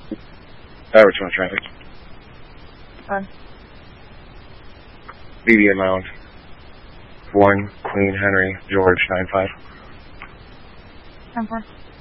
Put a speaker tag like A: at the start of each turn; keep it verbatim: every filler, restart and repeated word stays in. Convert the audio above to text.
A: Uh, Richmond traffic.
B: On.
A: B B Mound. one, Queen Henry, George, nine five.
B: ten four.